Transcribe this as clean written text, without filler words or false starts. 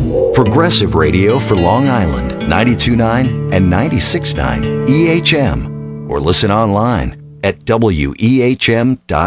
Progressive Radio for Long Island, 92.9 and 96.9 EHM. Or listen online at wehm.com.